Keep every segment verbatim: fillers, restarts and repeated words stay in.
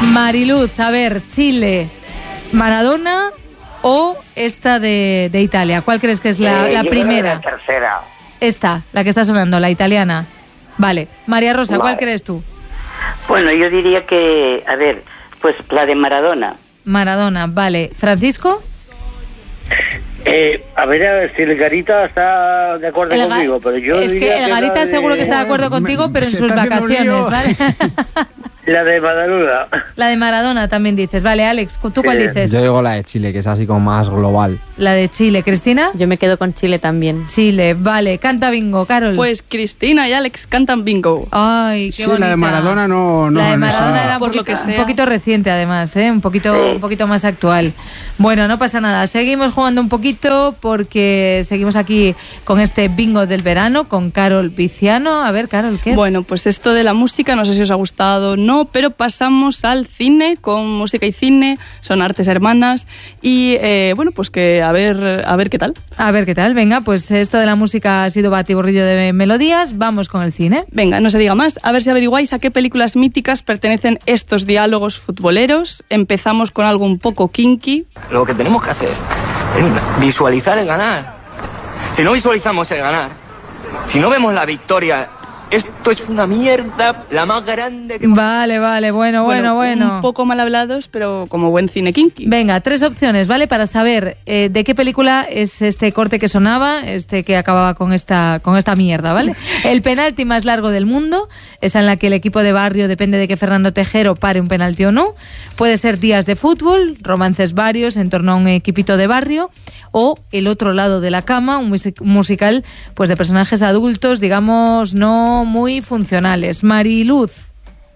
Mariluz, a ver, Chile, Maradona o esta de, de Italia. ¿Cuál crees que es la, eh, la primera? La tercera. Esta, la que está sonando, la italiana. Vale. María Rosa, ¿cuál Vale. crees tú? Bueno, yo diría que, a ver, pues la de Maradona. Maradona, vale. ¿Francisco? Eh, a ver, a ver si el Garita está de acuerdo El Ga- conmigo, pero yo es diría que el Garita la de- seguro que está de acuerdo contigo, pero en Se sus está haciendo un vacaciones, lío. ¿vale? La de Maradona. La de Maradona también dices. Vale, Alex, ¿tú cuál Sí. dices? Yo digo la de Chile, que es así como más global. La de Chile. ¿Cristina? Yo me quedo con Chile también. Chile, vale. Canta bingo, Carol. Pues Cristina y Alex cantan bingo. Ay, qué Sí, bonita. la de Maradona no... no La de en Maradona esa- era un Por lo poquito, que sea. un poquito reciente, además, ¿eh? Un poquito, un poquito más actual. Bueno, no pasa nada. Seguimos jugando un poquito porque seguimos aquí con este bingo del verano con Carol Viciano. A ver, Carol, ¿qué? Bueno, pues esto de la música, no sé si os ha gustado o no, pero pasamos al cine, con música y cine, son artes hermanas, y eh, bueno, pues que a ver, a ver qué tal. A ver qué tal. Venga, pues esto de la música ha sido batiburrillo de melodías. Vamos con el cine. Venga, no se diga más, a ver si averiguáis a qué películas míticas pertenecen estos diálogos futboleros. Empezamos con algo un poco kinky. Lo que tenemos que hacer es visualizar el ganar. Si no visualizamos el ganar, si no vemos la victoria, esto es una mierda, la más grande que... Vale, vale, bueno, bueno, bueno. Un poco mal hablados, pero como buen cine kinky. Venga, tres opciones, ¿vale? Para saber eh, de qué película es este corte que sonaba, este que acababa con esta, con esta mierda, ¿vale? El penalti más largo del mundo, esa en la que el equipo de barrio depende de que Fernando Tejero pare un penalti o no. Puede ser días de fútbol, romances varios en torno a un equipito de barrio, o El otro lado de la cama, un music- musical pues de personajes adultos, digamos, no muy funcionales. Mariluz.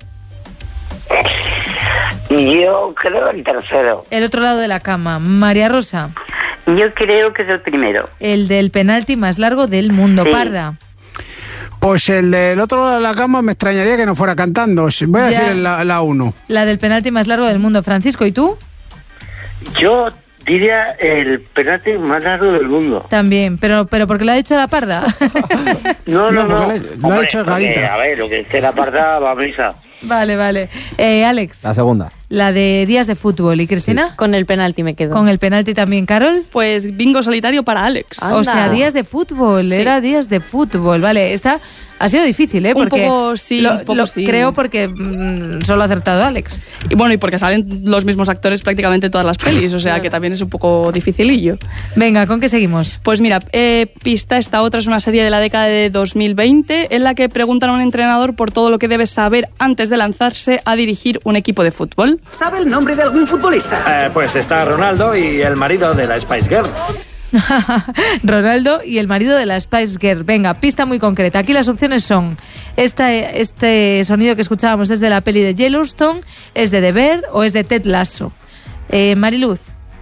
Yo creo el tercero. El otro lado de la cama. María Rosa. Yo creo que es el primero. El del penalti más largo del mundo. Sí. Parda. Pues el del otro lado de la cama me extrañaría que no fuera cantando. Voy a Ya. decir la, la uno. La del penalti más largo del mundo. Francisco, ¿y tú? Yo diría el penalti más largo del mundo. También, pero pero porque lo ha dicho la Parda. No, no, No, no. porque le- lo ha Hombre, dicho el porque, Garita. a ver, lo que esté la parda va a misa. Vale, vale. Eh, Alex, La segunda. la de días de fútbol. ¿Y Cristina? Con el penalti me quedo. Con el penalti también, Carol. Pues bingo solitario para Alex. Anda. O sea, días de fútbol, Sí. era días de fútbol. Vale, esta ha sido difícil, ¿eh? Un Porque poco sí, lo- un poco lo- sí. Creo porque mm, solo ha acertado Alex. Y bueno, y porque salen los mismos actores prácticamente en todas las pelis, o sea que también es un poco dificilillo. Venga, ¿con qué seguimos? Pues mira, eh, Pista, esta otra es una serie de la década de dos mil veinte en la que preguntan a un entrenador por todo lo que debe saber antes de lanzarse a dirigir un equipo de fútbol. ¿Sabe el nombre de algún futbolista? Eh, pues está Ronaldo y el marido de la Spice Girl. Ronaldo y el marido de la Spice Girl. Venga, pista muy concreta. Aquí las opciones son: esta, este sonido que escuchábamos es de la peli de Yellowstone, es de The Bear o es de Ted Lasso. Eh, Mariluz.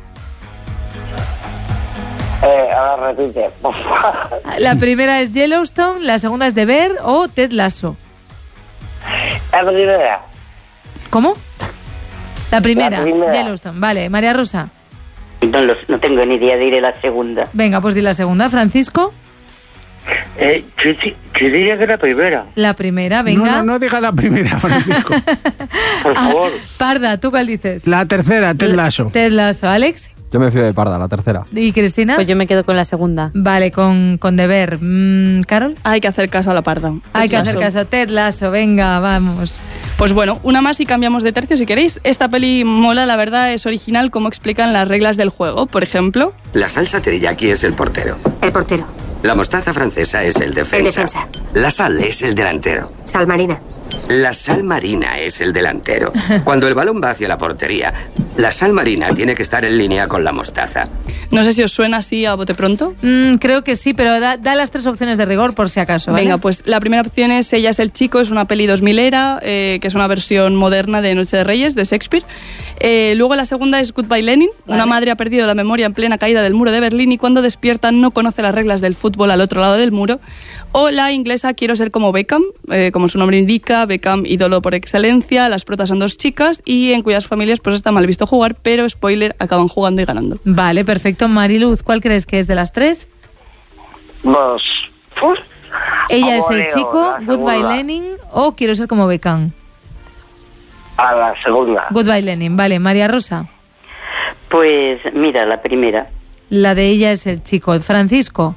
Eh, ahora repite. La primera es Yellowstone, la segunda es The Bear o Ted Lasso. La primera. ¿Cómo? La primera, La primera. Yellowstone. Vale, María Rosa. No, los- no tengo ni idea, diré la segunda. Venga, pues di la segunda. Francisco. Eh, yo, di- yo diría que la primera. La primera, No, venga. no, no diga la primera, Francisco. Por favor. Parda, ¿tú cuál dices? La tercera, Ted Lasso. Ted Lasso. Alex. Yo me fío de Parda, la tercera. ¿Y Cristina? Pues yo me quedo con la segunda. Vale, con, con deber. Mm, ¿Carol? Hay que hacer caso a la parda. Hay que Ted hacer Lasso. caso. Ted Lasso, venga, vamos. Pues bueno, una más y cambiamos de tercio si queréis. Esta peli mola, la verdad, es original como explican las reglas del juego. Por ejemplo, La salsa teriyaki es el portero. El portero. La mostaza francesa es el defensa. El defensa. La sal es el delantero. Sal marina. La sal marina es el delantero. Cuando el balón va hacia la portería, la sal marina tiene que estar en línea con la mostaza. no sé si os suena así a bote pronto. Mm, creo que sí, pero da, da las tres opciones de rigor por si acaso, ¿vale? Venga, pues la primera opción es Ella es el chico, es una peli dos milera, eh, que es una versión moderna de Noche de Reyes, de Shakespeare. Eh, luego la segunda es Goodbye Lenin. Vale. Una madre ha perdido la memoria en plena caída del muro de Berlín y cuando despierta no conoce las reglas del fútbol al otro lado del muro. O la inglesa Quiero ser como Beckham, eh, como su nombre indica, Beckham ídolo por excelencia. Las protas son dos chicas y en cuyas familias pues está mal visto jugar, pero spoiler, acaban jugando y ganando. Vale, perfecto. Mariluz, ¿cuál crees que es de las tres? Vos. Uf. Ella es el Leo, chico, la Goodbye segunda. Lenin o Quiero ser como Beckham. A la segunda. Goodbye Lenin, vale. María Rosa. Pues mira, la primera. La de ella es el chico. Francisco.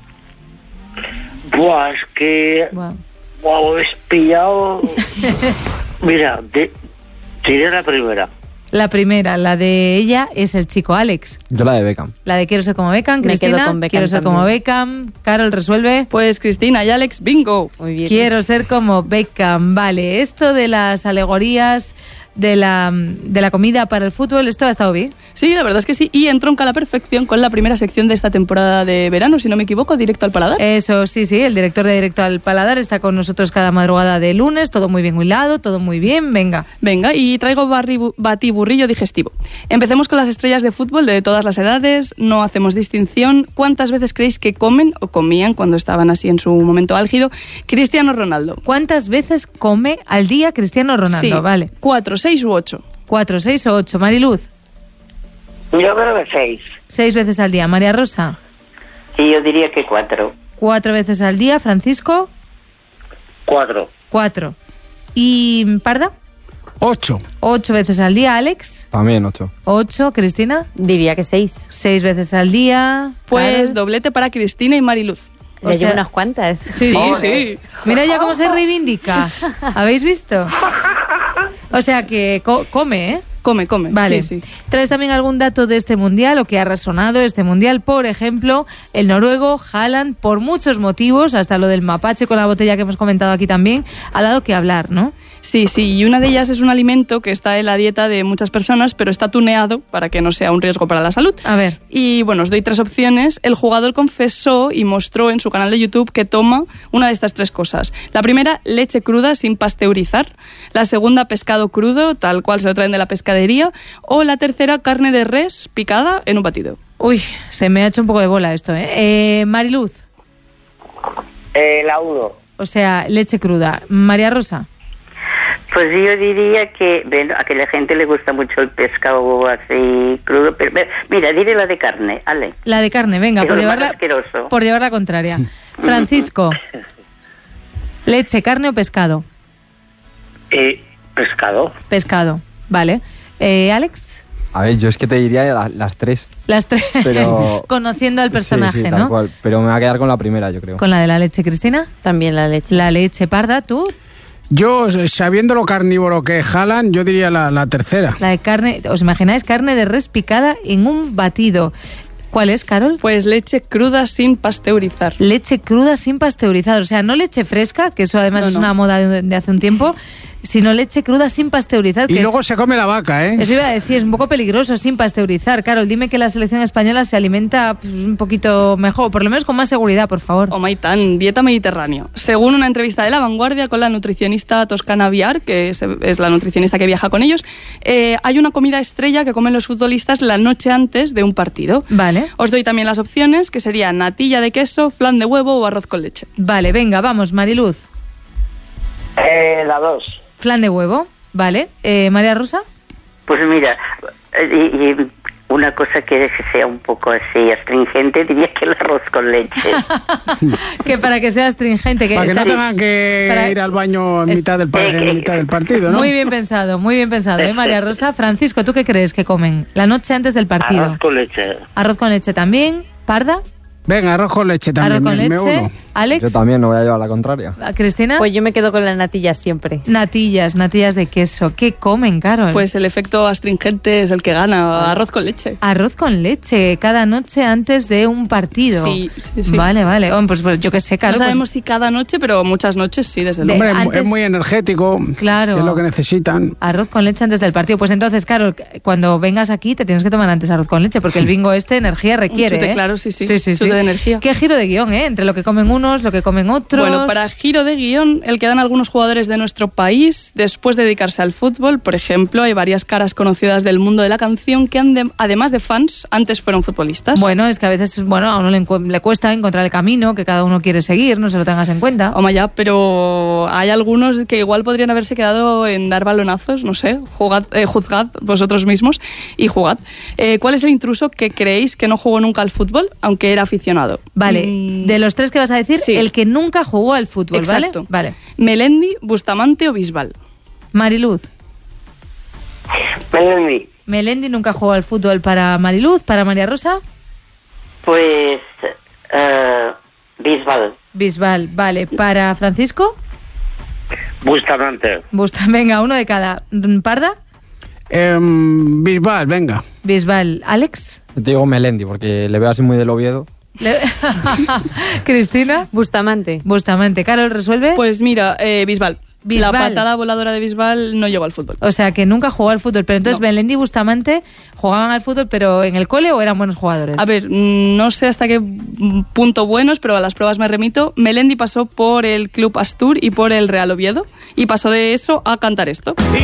Buah, es que... Buah. Wow, es pillado... Mira, de... tiré la primera. La primera, la de ella es el chico. Alex. Yo la de Beckham. La de quiero ser como Beckham. Me Cristina. quedo con Beckham Quiero ser también. como Beckham. Carol, resuelve. Pues Cristina y Alex, bingo. Muy bien. Quiero ser como Beckham. Vale, esto de las alegorías de la, de la comida para el fútbol, esto ha estado bien. Sí, la verdad es que sí. Y entronca a la perfección con la primera sección de esta temporada de verano, si no me equivoco, Directo al Paladar. Eso, sí, sí, el director de Directo al Paladar está con nosotros cada madrugada de lunes, todo muy bien hilado, todo muy bien, venga. Venga, y traigo barri- batiburrillo digestivo. Empecemos con las estrellas de fútbol de todas las edades, no hacemos distinción. ¿Cuántas veces creéis que comen o comían cuando estaban así en su momento álgido Cristiano Ronaldo? ¿Cuántas veces come al día Cristiano Ronaldo? Sí, Vale. cuatro, seis u ocho. Cuatro, seis o ocho. Mariluz. Yo creo que seis. Seis veces al día. María Rosa. Sí, yo diría que cuatro. Cuatro veces al día. Francisco. Cuatro. Cuatro. ¿Y Parda? Ocho. Ocho veces al día. Alex. También ocho. Ocho. Cristina. Diría que seis. Seis veces al día. Pues Carol. doblete para Cristina y Mariluz. O Ya sea- llevo unas cuantas. Sí, Sí, sí. sí. Mira ya cómo se reivindica. ¿Habéis visto? O sea que co- come, ¿eh? Come, come. Vale. Sí, sí. ¿Traes también algún dato de este mundial o que ha resonado este mundial? Por ejemplo, el noruego Haaland, por muchos motivos, hasta lo del mapache con la botella que hemos comentado aquí también, ha dado que hablar, ¿no? Sí, sí, y una de ellas es un alimento que está en la dieta de muchas personas, pero está tuneado para que no sea un riesgo para la salud. A ver. Y bueno, os doy tres opciones. El jugador confesó y mostró en su canal de YouTube que toma una de estas tres cosas. La primera, leche cruda sin pasteurizar. La segunda, pescado crudo, tal cual se lo traen de la pescadería. O la tercera, carne de res picada en un batido. Uy, se me ha hecho un poco de bola esto, ¿eh? eh Mariluz, Eh, la uno. o sea, leche cruda. María Rosa. Pues yo diría que, bueno, a que la gente le gusta mucho el pescado así crudo, pero mira, diré la de carne, Ale. La de carne, venga, Es por lo más llevarla, asqueroso. por llevar la contraria. Francisco, leche, carne o pescado. Eh, pescado. Pescado, vale. Eh, Alex, A ver, yo es que te diría la- las tres. las tres. Pero- Conociendo al personaje, Sí, sí, tal ¿no? cual. Pero me va a quedar con la primera, yo creo. Con la de la leche, Cristina. También la leche. La leche parda, ¿tú? Yo, sabiendo lo carnívoro que es Haaland, yo diría la, la tercera. La de carne, ¿os imagináis? Carne de res picada en un batido. ¿Cuál es, Carol? Pues leche cruda sin pasteurizar. Leche cruda sin pasteurizar. O sea, no leche fresca, que eso además No, es no. una moda de, de hace un tiempo, sino leche cruda sin pasteurizar. Y que luego es, se come la vaca, ¿eh? eso iba a decir, es un poco peligroso sin pasteurizar. Carol, dime que la selección española se alimenta pues, un poquito mejor, por lo menos con más seguridad, por favor. O Maitán, dieta mediterránea. Según una entrevista de La Vanguardia con la nutricionista Toscana Viar, que es, es la nutricionista que viaja con ellos, eh, hay una comida estrella que comen los futbolistas la noche antes de un partido. Vale. Os doy también las opciones, que serían natilla de queso, flan de huevo o arroz con leche. Vale, venga, vamos, Mariluz. Eh, la dos. Flan de huevo, vale. Eh, María Rosa. Pues mira, eh, y, y una cosa que sea un poco así astringente, diría que el arroz con leche. Que para que sea astringente. Que Para que está- no tengan que para- ir al baño en Es- mitad del, par- en mitad del partido, ¿no? Muy bien pensado, muy bien pensado, ¿eh, María Rosa? Francisco, ¿tú qué crees que comen la noche antes del partido? Arroz con leche. Arroz con leche también. ¿Parda? Venga, arroz con leche también. Arroz con me- me leche. uno. ¿Alex? Yo también no voy a llevar la contraria. ¿A Cristina? Pues yo me quedo con las natillas siempre. Natillas, natillas de queso. ¿Qué comen, Carol? Pues el efecto astringente es el que gana, arroz con leche. Arroz con leche cada noche antes de un partido. Sí, sí, sí. Vale, vale. Oh, pues, pues yo qué sé, No Carol. sabemos si cada noche, pero muchas noches sí, desde De- luego. Hombre, es mu- antes- es muy energético. Claro. Que es lo que necesitan. Arroz con leche antes del partido. Pues entonces, Carol, cuando vengas aquí te tienes que tomar antes arroz con leche, porque el bingo este energía requiere. chute, ¿eh? claro, sí, sí. sí, sí, Chute sí. de energía. Qué giro de guión, ¿eh? Entre lo que comen unos, lo que comen otros. Bueno, para giro de guión, el que dan algunos jugadores de nuestro país después de dedicarse al fútbol. Por ejemplo, hay varias caras conocidas del mundo de la canción que, han de- además de fans, antes fueron futbolistas. Bueno, es que a veces, bueno, a uno le, encu- le cuesta encontrar el camino que cada uno quiere seguir, no se lo tengas en cuenta. Oma ya, pero hay algunos que igual podrían haberse quedado en dar balonazos, no sé, jugad, eh, juzgad vosotros mismos y jugad. Eh, ¿Cuál es el intruso que creéis que no jugó nunca al fútbol, aunque era aficionado? Vale, Mm, de los tres que vas a decir, sí. el que nunca jugó al fútbol, Exacto. ¿vale? Vale. Melendi, Bustamante o Bisbal. Mariluz. Melendi. Melendi nunca jugó al fútbol. Para Mariluz, para María Rosa. Pues... eh, Bisbal. Bisbal, vale. Para Francisco. Bustamante. Busta, venga, uno de cada. Parda. Eh, Bisbal, venga. Bisbal. Alex. Yo te digo Melendi, porque le veo así muy del Oviedo. Le... Cristina. Bustamante. Bustamante. Carol, ¿resuelve? Pues mira, eh, Bisbal. Bisbal. La patada voladora de Bisbal no llegó al fútbol. O sea, que nunca jugó al fútbol. Pero entonces, No. Melendi y Bustamante jugaban al fútbol, pero ¿en el cole o eran buenos jugadores? A ver, mm, no sé hasta qué mm, punto buenos, pero a las pruebas me remito. Melendi pasó por el Club Astur y por el Real Oviedo, y pasó de eso a cantar esto.